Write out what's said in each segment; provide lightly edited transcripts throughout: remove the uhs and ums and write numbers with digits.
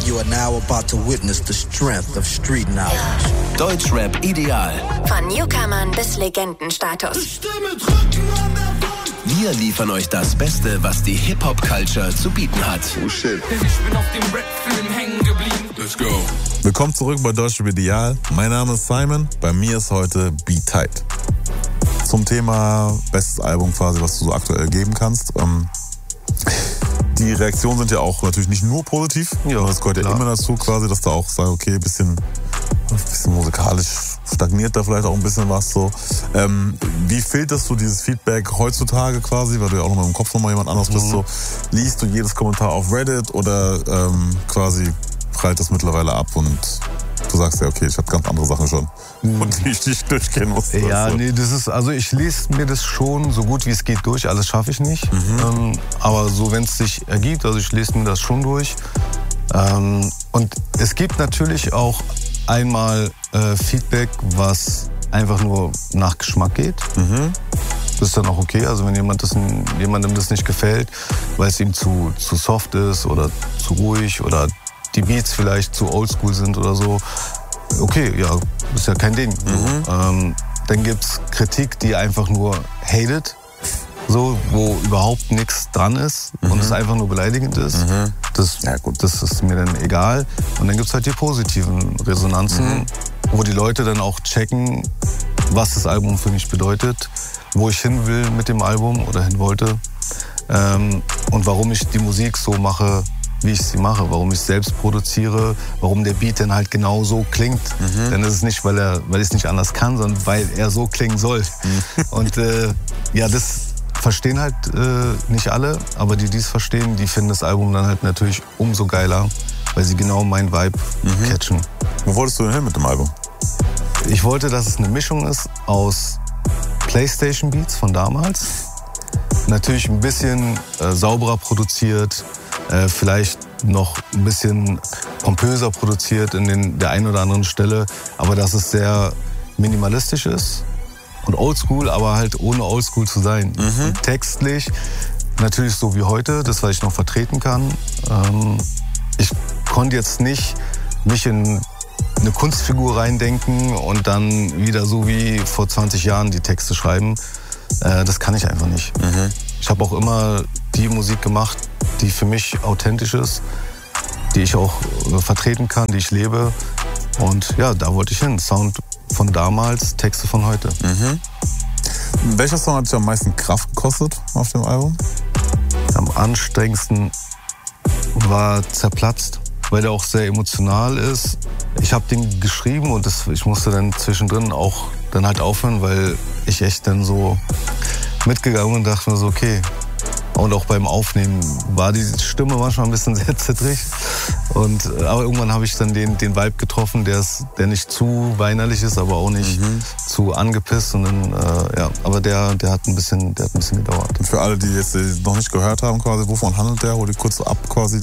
You are now about to witness the strength of street knowledge. Deutschrap ideal. Von Newcomern bis Legendenstatus. Wir liefern euch das Beste, was die Hip-Hop-Culture zu bieten hat. Oh shit. Ich bin auf dem Rap-Film hängen geblieben. Let's go. Willkommen zurück bei Deutschrap ideal. Mein Name ist Simon. Bei mir ist heute Be Tight. Zum Thema bestes Album quasi, was du so aktuell geben kannst. Die Reaktionen sind ja auch natürlich nicht nur positiv. Ja, das gehört ja immer dazu quasi, dass da auch sagt, okay, ein bisschen musikalisch stagniert da vielleicht auch ein bisschen was so. Wie filterst du dieses Feedback heutzutage quasi, weil du ja auch noch mal im Kopf nochmal jemand anderes bist, so liest du jedes Kommentar auf Reddit oder quasi prallt das mittlerweile ab und du sagst ja, okay, ich habe ganz andere Sachen schon und die ich nicht durchgehen muss. Ja, nee, das ist, also ich lese mir das schon so gut wie es geht durch, alles schaffe ich nicht. Aber so, wenn es sich ergibt, also ich lese mir das schon durch. Und es gibt natürlich auch einmal Feedback, was einfach nur nach Geschmack geht. Das ist dann auch okay, also wenn jemandem das nicht gefällt, weil es ihm zu soft ist oder zu ruhig oder die Beats vielleicht zu oldschool sind oder so. Okay, ja, ist ja kein Ding. Dann gibt's Kritik, die einfach nur hatet, so, wo überhaupt nichts dran ist und es einfach nur beleidigend ist. Das ist mir dann egal. Und dann gibt's halt die positiven Resonanzen, wo die Leute dann auch checken, was das Album für mich bedeutet, wo ich hin will mit dem Album oder hin wollte und warum ich die Musik so mache, wie ich sie mache, warum ich selbst produziere, warum der Beat dann halt genau so klingt. Denn das ist nicht, weil ich es nicht anders kann, sondern weil er so klingen soll. Und ja, das verstehen halt nicht alle, aber die es verstehen, die finden das Album dann halt natürlich umso geiler, weil sie genau meinen Vibe catchen. Wo wolltest du denn hin mit dem Album? Ich wollte, dass es eine Mischung ist aus Playstation Beats von damals, natürlich ein bisschen sauberer produziert, vielleicht noch ein bisschen pompöser produziert in der einen oder anderen Stelle, aber dass es sehr minimalistisch ist und oldschool, aber halt ohne oldschool zu sein. Und textlich natürlich so wie heute, das, was ich noch vertreten kann. Ich konnte jetzt nicht mich in eine Kunstfigur reindenken und dann wieder so wie vor 20 Jahren die Texte schreiben. Das kann ich einfach nicht. Ich habe auch immer die Musik gemacht, die für mich authentisch ist, die ich auch vertreten kann, die ich lebe. Und ja, da wollte ich hin. Sound von damals, Texte von heute. Welcher Song hat dich am meisten Kraft gekostet auf dem Album? Am anstrengendsten war Zerplatzt, weil der auch sehr emotional ist. Ich habe den geschrieben und ich musste dann zwischendrin auch dann halt aufhören, weil ich echt dann so mitgegangen und dachte mir so, okay. Und auch beim Aufnehmen war die Stimme manchmal ein bisschen sehr zittrig. Aber irgendwann habe ich dann den Vibe getroffen, der nicht zu weinerlich ist, aber auch nicht zu angepisst. Und dann, ja, aber der hat ein bisschen gedauert. Und für alle, die jetzt noch nicht gehört haben, quasi, wovon handelt der? Hol die kurz ab quasi.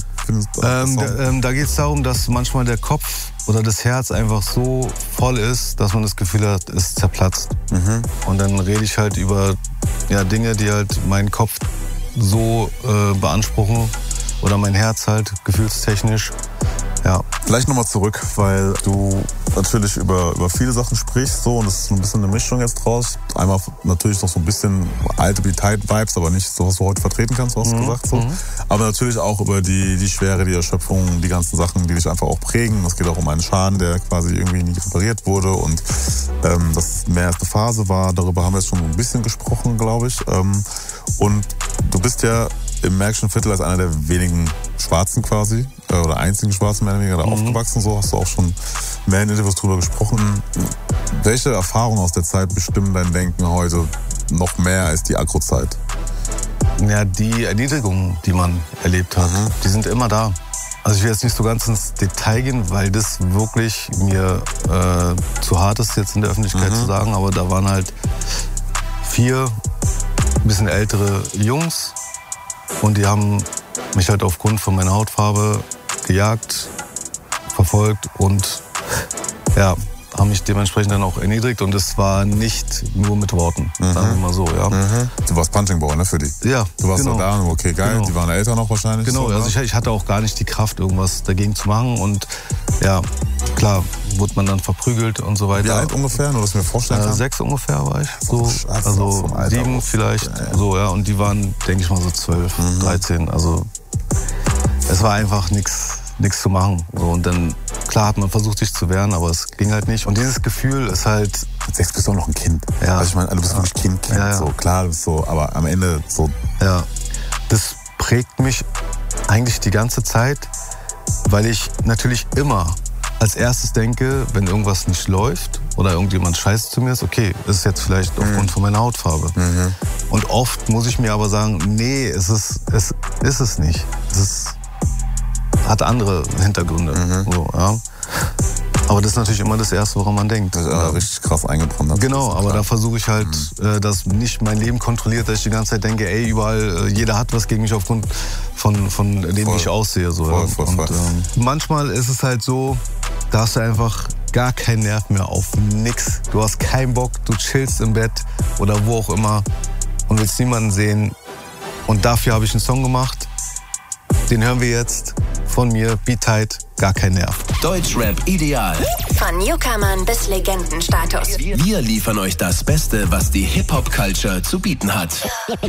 Da geht es darum, dass manchmal der Kopf oder das Herz einfach so voll ist, dass man das Gefühl hat, es zerplatzt. Und dann rede ich halt über Dinge, die halt meinen Kopf so beanspruchen oder mein Herz halt gefühlstechnisch. Ja. Vielleicht nochmal zurück, weil du natürlich über viele Sachen sprichst so, und es ist ein bisschen eine Mischung jetzt draus. Einmal natürlich noch so ein bisschen alte Be Tight Vibes, aber nicht so, was du heute vertreten kannst, hast du gesagt. So. Aber natürlich auch über die Schwere, die Erschöpfung, die ganzen Sachen, die dich einfach auch prägen. Es geht auch um einen Schaden, der quasi irgendwie nie repariert wurde und dass es mehr als eine Phase war. Darüber haben wir jetzt schon ein bisschen gesprochen, glaube ich. Und du bist ja im Märkischen Viertel als einer der wenigen Schwarzen quasi, oder einzigen Schwarzen mehr oder weniger da aufgewachsen. So hast du auch schon mehr in Interviews drüber gesprochen. Welche Erfahrungen aus der Zeit bestimmen dein Denken heute noch mehr als die Agro-Zeit? Ja, die Erniedrigungen, die man erlebt hat, die sind immer da. Also ich will jetzt nicht so ganz ins Detail gehen, weil das wirklich mir zu hart ist, jetzt in der Öffentlichkeit zu sagen. Aber da waren halt 4 ein bisschen ältere Jungs und die haben mich halt aufgrund von meiner Hautfarbe gejagt, verfolgt und ja, haben mich dementsprechend dann auch erniedrigt und es war nicht nur mit Worten, sagen wir mal so, ja. Du warst Punching Ball, ne, für die? Ja, Du warst so da, okay, geil, die waren älter noch wahrscheinlich. Genau, so, also ich hatte auch gar nicht die Kraft, irgendwas dagegen zu machen und ja, klar, wurde man dann verprügelt und so weiter. Wie alt ungefähr, nur dass ich mir vorstellen kann? 6 ungefähr war ich, so, Scheiße, also vom Alter 7 auf. vielleicht, Ja. so, ja, und die waren, denke ich mal, so 12, 13, also es war einfach nichts zu machen. So, und dann, klar hat man versucht, sich zu wehren, aber es ging halt nicht. Und dieses Gefühl ist halt... Mit 6 bist du auch noch ein Kind. Ja. Also ich meine, du bist wirklich Kind. Ja. So, klar, du bist so, aber am Ende so... Ja, das prägt mich eigentlich die ganze Zeit, weil ich natürlich immer als erstes denke, wenn irgendwas nicht läuft oder irgendjemand scheiße zu mir ist, okay, ist es jetzt vielleicht aufgrund von meiner Hautfarbe. Und oft muss ich mir aber sagen, nee, es ist es nicht. Hat andere Hintergründe. So, ja. Aber das ist natürlich immer das Erste, woran man denkt. Das ist richtig krass eingebrannt. Hat. Genau, aber da versuche ich halt, dass nicht mein Leben kontrolliert, dass ich die ganze Zeit denke, ey, überall, jeder hat was gegen mich aufgrund von dem, wie ich aussehe. So, Voll. Und manchmal ist es halt so, da hast du einfach gar keinen Nerv mehr auf nix. Du hast keinen Bock, du chillst im Bett oder wo auch immer und willst niemanden sehen. Und dafür habe ich einen Song gemacht. Den hören wir jetzt von mir, Be Tight, gar kein Nerv. Deutschrap ideal. Von Newcomern bis Legendenstatus. Wir liefern euch das Beste, was die Hip-Hop-Culture zu bieten hat.